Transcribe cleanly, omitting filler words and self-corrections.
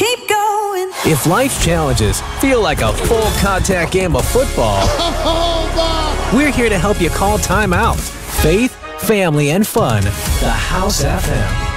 keep going. If life's challenges feel like a full contact game of football, we're here to help you call time out. Faith, family, and fun. The House FM.